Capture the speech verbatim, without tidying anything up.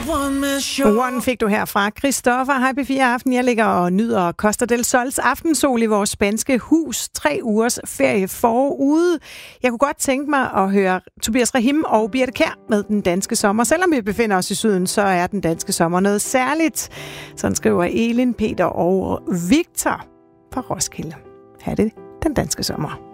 One fik du her fra Christoffer. Hej P fire Aften. Jeg ligger og nyder Costa del Sols aftensol i vores spanske hus. Tre ugers ferie forude. Jeg kunne godt tænke mig at høre Tobias Rahim og Birthe Kjær med den danske sommer. Selvom vi befinder os i syden, så er den danske sommer noget særligt. Sådan skriver Elin, Peter og Victor fra Roskilde. Ha' det den danske sommer.